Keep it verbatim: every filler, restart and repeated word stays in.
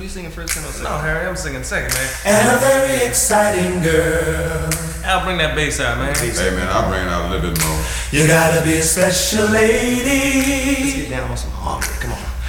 singing first and I'll second? No, Harry, I'm singing second, man. And a very exciting girl. Al, bring that bass out, man. Hey man, I'll bring it out a little bit more. You gotta be a special Let's lady. get down on some harmony. Come on.